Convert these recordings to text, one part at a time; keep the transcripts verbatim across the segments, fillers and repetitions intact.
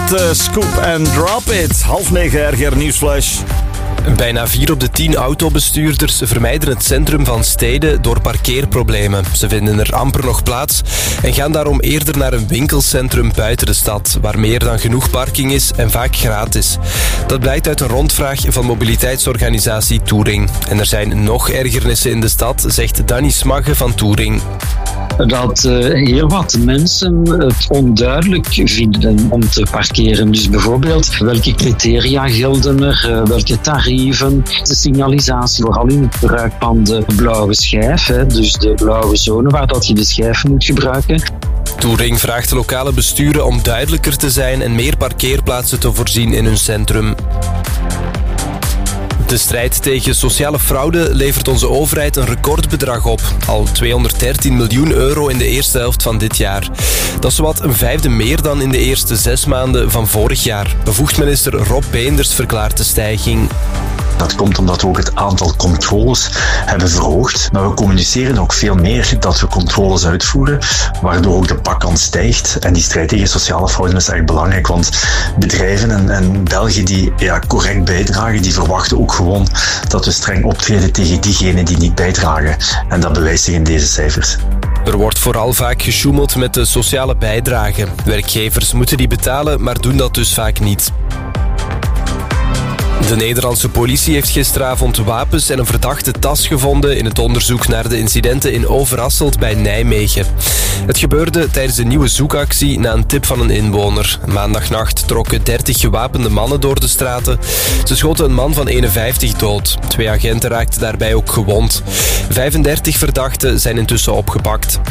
met uh, Scoop and Drop It. Half negen R G R Nieuwsflash. Bijna vier op de tien autobestuurders vermijden het centrum van steden door parkeerproblemen. Ze vinden er amper nog plaats en gaan daarom eerder naar een winkelcentrum buiten de stad, waar meer dan genoeg parking is en vaak gratis. Dat blijkt uit een rondvraag van mobiliteitsorganisatie Touring. En er zijn nog ergernissen in de stad, zegt Danny Smagge van Touring. Dat uh, heel wat mensen het onduidelijk vinden om te parkeren. Dus bijvoorbeeld, welke criteria gelden er, uh, welke tarieven, de signalisatie, vooral in het gebruik van de blauwe schijf, hè, dus de blauwe zone waar dat je de schijf moet gebruiken. Touring vraagt de lokale besturen om duidelijker te zijn en meer parkeerplaatsen te voorzien in hun centrum. De strijd tegen sociale fraude levert onze overheid een recordbedrag op. Al tweehonderddertien miljoen euro in de eerste helft van dit jaar. Dat is zowat een vijfde meer dan in de eerste zes maanden van vorig jaar. Bevoegd minister Rob Beenders verklaart de stijging. Dat komt omdat we ook het aantal controles hebben verhoogd. Maar we communiceren ook veel meer dat we controles uitvoeren, waardoor ook de pakkans stijgt. En die strijd tegen sociale fraude is erg belangrijk, want bedrijven en, en Belgen die ja, correct bijdragen, die verwachten ook gewoon dat we streng optreden tegen diegenen die niet bijdragen. En dat bewijst zich in deze cijfers. Er wordt vooral vaak gesjoemeld met de sociale bijdrage. Werkgevers moeten die betalen, maar doen dat dus vaak niet. De Nederlandse politie heeft gisteravond wapens en een verdachte tas gevonden in het onderzoek naar de incidenten in Overasselt bij Nijmegen. Het gebeurde tijdens een nieuwe zoekactie na een tip van een inwoner. Maandagnacht trokken dertig gewapende mannen door de straten. Ze schoten een man van eenenvijftig dood. Twee agenten raakten daarbij ook gewond. vijfendertig verdachten zijn intussen opgepakt.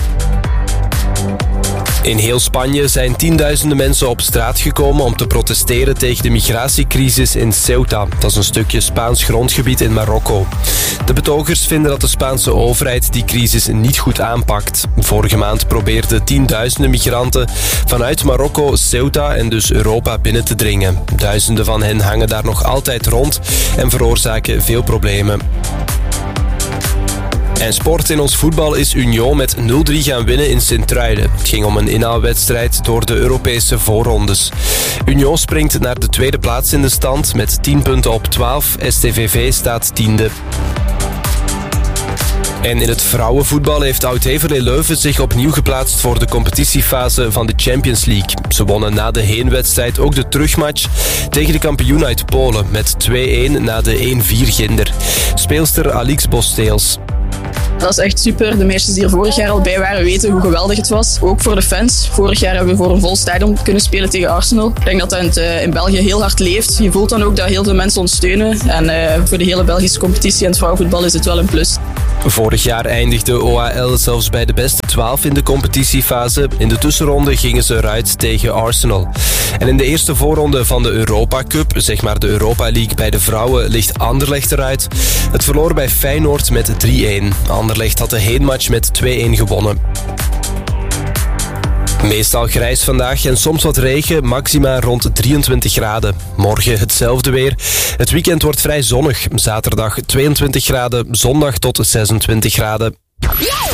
In heel Spanje zijn tienduizenden mensen op straat gekomen om te protesteren tegen de migratiecrisis in Ceuta. Dat is een stukje Spaans grondgebied in Marokko. De betogers vinden dat de Spaanse overheid die crisis niet goed aanpakt. Vorige maand probeerden tienduizenden migranten vanuit Marokko, Ceuta en dus Europa binnen te dringen. Duizenden van hen hangen daar nog altijd rond en veroorzaken veel problemen. En sport in ons voetbal is Union met nul drie gaan winnen in Sint-Truiden. Het ging om een inhaalwedstrijd door de Europese voorrondes. Union springt naar de tweede plaats in de stand met tien punten op twaalf. S T V V staat tiende. En in het vrouwenvoetbal heeft Oud-Heverlee Leuven zich opnieuw geplaatst voor de competitiefase van de Champions League. Ze wonnen na de heenwedstrijd ook de terugmatch tegen de kampioen uit Polen met twee-een na de één vier ginder. Speelster Alix Bosteels. Dat is echt super. De meisjes die er vorig jaar al bij waren weten hoe geweldig het was. Ook voor de fans. Vorig jaar hebben we voor een vol stadion kunnen spelen tegen Arsenal. Ik denk dat dat in, in België heel hard leeft. Je voelt dan ook dat heel veel mensen ons steunen. En uh, voor de hele Belgische competitie en het vrouwenvoetbal is het wel een plus. Vorig jaar eindigde O H L zelfs bij de beste twaalf in de competitiefase. In de tussenronde gingen ze eruit tegen Arsenal. En in de eerste voorronde van de Europa Cup, zeg maar de Europa League bij de vrouwen, ligt Anderlecht eruit. Het verloor bij Feyenoord met drie-een. Anderlecht had de heenmatch met twee-een gewonnen. Meestal grijs vandaag en soms wat regen, maxima rond drieëntwintig graden. Morgen hetzelfde weer. Het weekend wordt vrij zonnig. Zaterdag tweeëntwintig graden, zondag tot zesentwintig graden.